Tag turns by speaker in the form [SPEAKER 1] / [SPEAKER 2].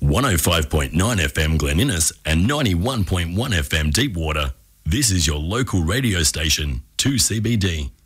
[SPEAKER 1] 105.9 FM Glen Innes and 91.1 FM Deepwater. This is your local radio station, 2CBD.